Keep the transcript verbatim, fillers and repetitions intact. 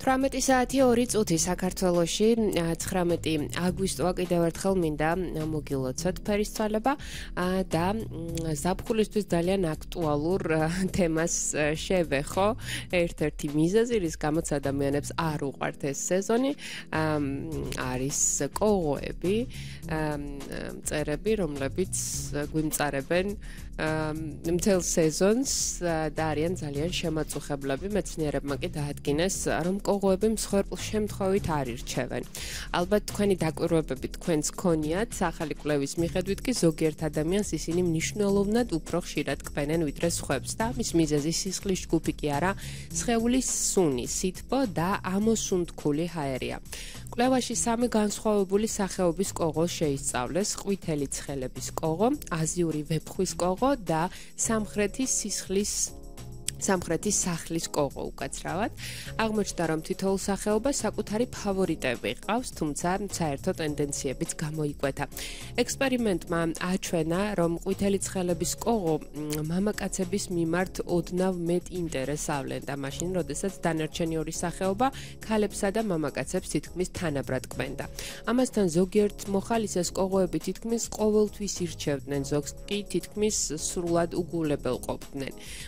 თვრამეტი საათი ორი წუთი საქართველოში ცხრამეტი აგვისტოა კიდევ ერთხელ მინდა მოგილოცოთ ფერისცვალება და ზაფხულისთვის ძალიან აქტუალურ თემას შევეხო ერთ-ერთი მიზეზი რის გამოც ადამიანებს არ უყვართ ეს სეზონი არის კოღოები მწერები რომლებიც გვიმწარებენ მთელ სეზონს და არიან ძალიან შემაწუხებლები მეცნიერებმა კი დაადგინეს რომ კოღოები მსხვერპლ შემთხვევით არ ირჩევენ. ალბათ თქვენი დაკვირვებები თქვენს ქონიათ, ახალი კვლევის მიხედვით კი ზოგიერთ ადამიანს ისინი მნიშვნელოვნად უფრო ხშირად კბენენ ვიდრე სხვებს და ამის მიზეზი სისხლის ჯგუფი კი არა, სხეულის სუნი, სითბო და ამოსუნთქული ჰაერია. კვლევაში სამი განსხვავებული სახეობის კოღო შეისწავლეს: ყვითელი ცხელების კოღო, აზიური ვეფხვის კოღო და სამხრეთის სისხლის სამხრეთის სახლის კოღო უკაცრავად. აღმოჩნდა, რომ თითოეულ სახეობას საკუთარი ფავორიტები ყავს, თუმცა საერთო ტენდენციებიც გამოიკვეთა. ექსპერიმენტმა აჩვენა, რომ ყვითელი ცხელების კოღო მამაკაცების მიმართ ოდნავ მეტ ინტერესს ავლენდა მაშინ, როდესაც დანარჩენი ორი სახეობა ქალებსა და მამაკაცებს თითქმის თანაბრად კბენდა. ამასთან ზოგიერთ მოხალისეს კოღოები თითქმის ყოველთვის ირჩევდნენ, ზოგს კი თითქმის სრულად უგულებელ ყოფდნენ.